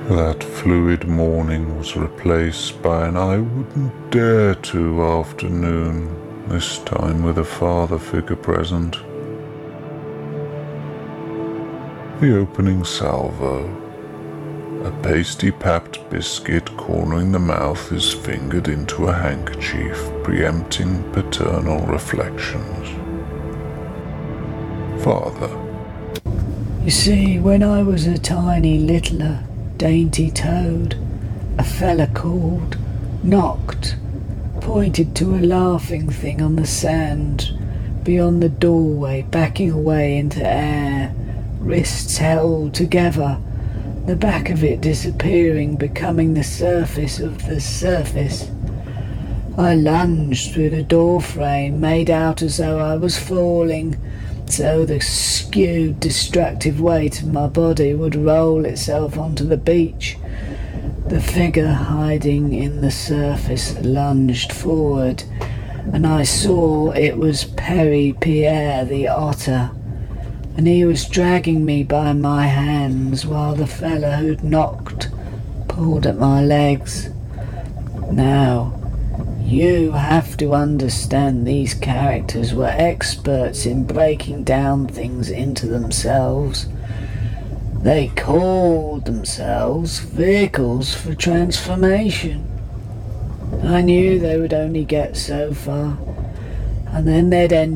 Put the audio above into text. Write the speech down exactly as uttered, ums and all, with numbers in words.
That fluid morning was replaced by an I wouldn't dare to afternoon, this time with a father figure present. The opening salvo. A pasty-papped biscuit cornering the mouth is fingered into a handkerchief, preempting paternal reflections. Father. You see, when I was a tiny littler, dainty toad, a fella called, knocked, pointed to a laughing thing on the sand beyond the doorway, backing away into air, wrists held together, the back of it disappearing, becoming the surface of the surface. I lunged through the door frame, made out as though I was falling, so the skewed, destructive weight of my body would roll itself onto the beach. The figure hiding in the surface lunged forward, and I saw it was Perry Pierre the otter, and he was dragging me by my hands while the fellow who'd knocked pulled at my legs. Now, you have to understand these characters were experts in breaking down things into themselves. They called themselves vehicles for transformation. I knew they would only get so far, and then they'd end